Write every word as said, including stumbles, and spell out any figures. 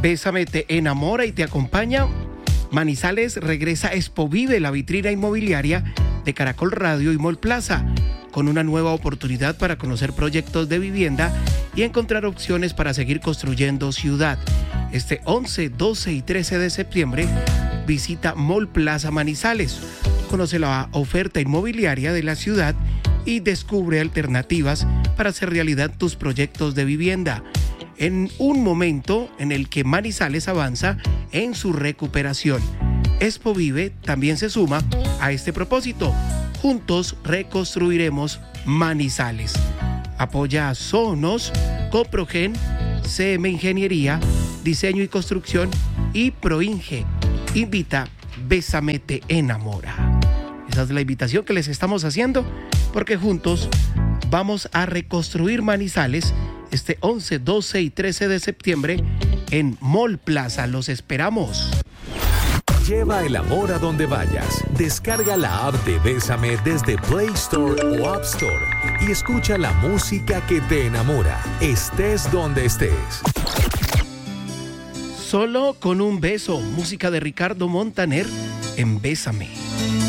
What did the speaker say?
Bésame te enamora y te acompaña. Manizales regresa Expo Vive, la vitrina inmobiliaria de Caracol Radio y Mall Plaza, con una nueva oportunidad para conocer proyectos de vivienda y encontrar opciones para seguir construyendo ciudad. Este once, doce y trece de septiembre, visita Mall Plaza Manizales, conoce la oferta inmobiliaria de la ciudad y descubre alternativas para hacer realidad tus proyectos de vivienda, en un momento en el que Manizales avanza en su recuperación. Expo Vive también se suma a este propósito. Juntos reconstruiremos Manizales. Apoya a Sonos, Coprogen, C M Ingeniería, Diseño y Construcción y Proinge. Invita Bésame te enamora. Esa es la invitación que les estamos haciendo, porque juntos vamos a reconstruir Manizales este once, doce y trece de septiembre en Mall Plaza. Los esperamos. Lleva el amor a donde vayas. Descarga la app de Bésame desde Play Store o App Store y escucha la música que te enamora, estés donde estés. Solo con un beso, música de Ricardo Montaner en Bésame.